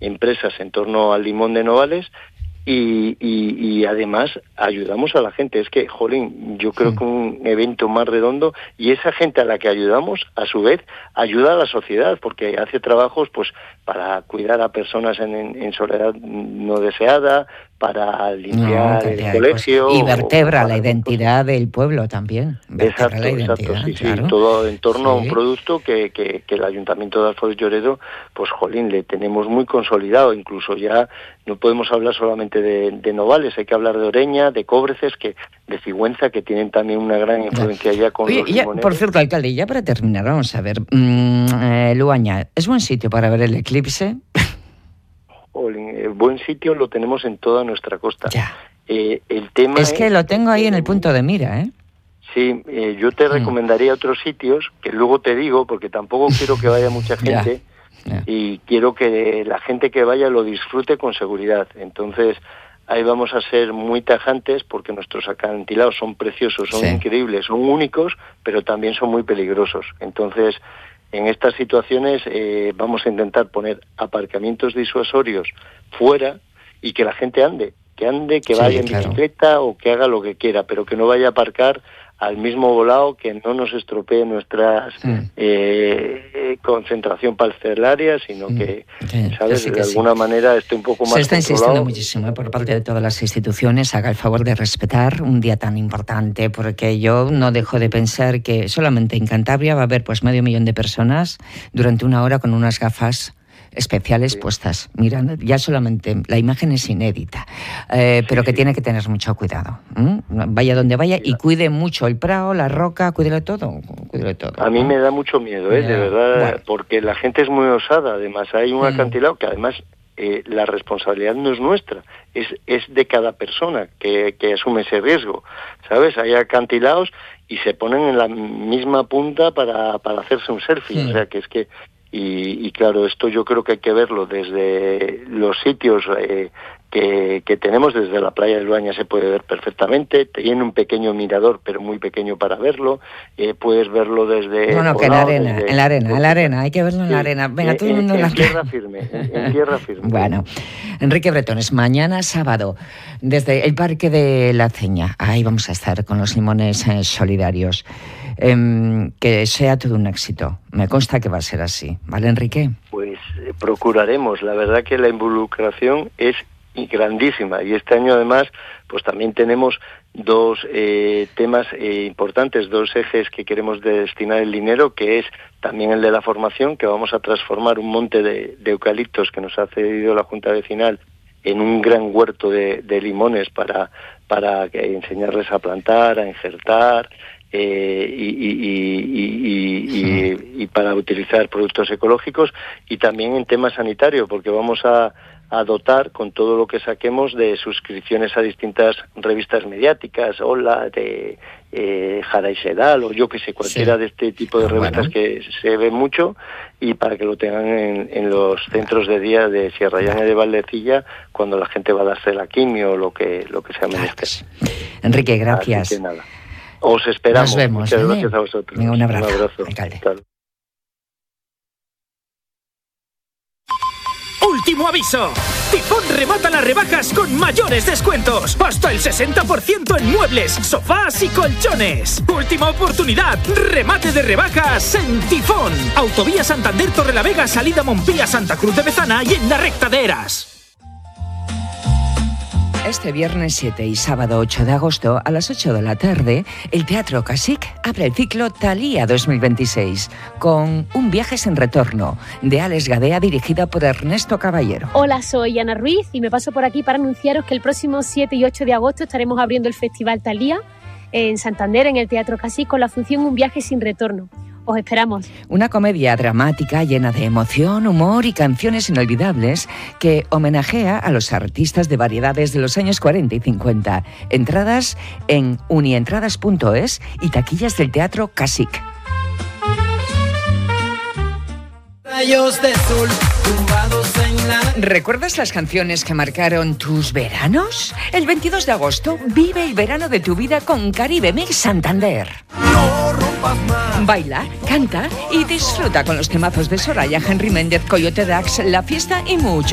empresas en torno al limón de Novales. Y además ayudamos a la gente. Es que, jolín, yo creo que un evento más redondo, y esa gente a la que ayudamos, a su vez, ayuda a la sociedad, porque hace trabajos pues para cuidar a personas en soledad no deseada, para limpiar el colegio. Y vertebra la identidad del pueblo también. Exacto, sí, claro. Todo en torno a un producto que el Ayuntamiento de Alfoz Lloredo, pues jolín, le tenemos muy consolidado. Incluso ya no podemos hablar solamente de Novales, hay que hablar de Oreña, de Cóbreces, de Sigüenza, que tienen también una gran influencia ya con los limoneros. Por cierto, alcalde, ya para terminar, vamos a ver, Luaña, ¿es buen sitio para ver el eclipse? El buen sitio lo tenemos en toda nuestra costa. Ya. El tema es que lo tengo ahí en el punto de mira, ¿eh? Sí, yo te recomendaría otros sitios, que luego te digo, porque tampoco quiero que vaya mucha gente, y quiero que la gente que vaya lo disfrute con seguridad. Entonces, ahí vamos a ser muy tajantes, porque nuestros acantilados son preciosos, son increíbles, son únicos, pero también son muy peligrosos. Entonces, en estas situaciones vamos a intentar poner aparcamientos disuasorios fuera y que la gente ande, que vaya en bicicleta o que haga lo que quiera, pero que no vaya a aparcar al mismo volado, que no nos estropee nuestra concentración parcelaria, sino que, ¿sabes?, de alguna manera esté un poco más controlado. Se está insistiendo muchísimo por parte de todas las instituciones, haga el favor de respetar un día tan importante, porque yo no dejo de pensar que solamente en Cantabria va a haber pues 500.000 de personas durante una hora con unas gafas especiales puestas, mirando, ya solamente la imagen es inédita, pero que tiene que tener mucho cuidado, vaya donde vaya, y cuide mucho el prado, la roca, cuídelo todo. A mí me da mucho miedo, de verdad, porque la gente es muy osada. Además hay un acantilado que además la responsabilidad no es nuestra, es de cada persona que asume ese riesgo, ¿sabes? Hay acantilados y se ponen en la misma punta para hacerse un selfie, o sea que es que y claro, esto yo creo que hay que verlo desde los sitios que tenemos. Desde la playa de Luaña se puede ver perfectamente, tiene un pequeño mirador, pero muy pequeño para verlo, puedes verlo desde... No, que en la arena, hay que verlo en la arena. Venga, todo el mundo en tierra firme, en tierra firme. Bueno, Enrique Bretones, mañana sábado, desde el Parque de la Ceña, ahí vamos a estar con los limones solidarios. Que sea todo un éxito. Me consta que va a ser así, ¿vale, Enrique? Pues procuraremos. La verdad que la involucración es grandísima, y este año además pues también tenemos dos temas importantes, dos ejes que queremos destinar el dinero, que es también el de la formación, que vamos a transformar un monte de eucaliptos que nos ha cedido la Junta Vecinal en un gran huerto de limones para enseñarles a plantar, a injertar, y para utilizar productos ecológicos, y también en tema sanitario, porque vamos a dotar con todo lo que saquemos de suscripciones a distintas revistas mediáticas, Hola, de Jara y Sedal, o yo que sé, cualquiera de este tipo de revistas que se ve mucho, y para que lo tengan en los centros de día de Sierra Llana y de Valdecilla, cuando la gente va a darse la quimio o lo que sea menester. Enrique, gracias. Así que nada. Os esperamos. Nos vemos. Muchas gracias a vosotros. Venga, un abrazo. Alcalde. ¡Último aviso! Tifón remata las rebajas con mayores descuentos. Hasta el 60% en muebles, sofás y colchones. Última oportunidad. Remate de rebajas en Tifón. Autovía Santander Torrelavega, salida Montpía, Santa Cruz de Bezana y en la recta de Eras. Este viernes 7 y sábado 8 de agosto a las 8 de la tarde, el Teatro Casic abre el ciclo Thalía 2026 con Un viaje sin retorno de Alex Gadea, dirigida por Ernesto Caballero. Hola, soy Ana Ruiz y me paso por aquí para anunciaros que el próximo 7 y 8 de agosto estaremos abriendo el Festival Thalía en Santander, en el Teatro Casic, con la función Un viaje sin retorno. Os esperamos. Una comedia dramática llena de emoción, humor y canciones inolvidables que homenajea a los artistas de variedades de los años 40 y 50. Entradas en unientradas.es y taquillas del Teatro Casic. Rayos de sol, tumbados en la... ¿Recuerdas las canciones que marcaron tus veranos? El 22 de agosto vive el verano de tu vida con Caribe Mix Santander. No rompas más. Baila, canta y disfruta con los temazos de Soraya, Henry Méndez, Coyote Dax, La Fiesta y mucho